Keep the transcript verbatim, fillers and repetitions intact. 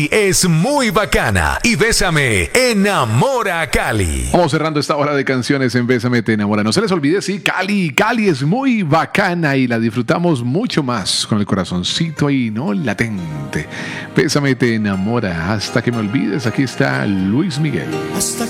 Es muy bacana y Bésame enamora a Cali. Vamos cerrando esta hora de canciones en Bésame te enamora. No se les olvide, sí, Cali, Cali es muy bacana y la disfrutamos mucho más con el corazoncito ahí, ¿no? Latente. Bésame te enamora. Hasta que me olvides, aquí está Luis Miguel. Hasta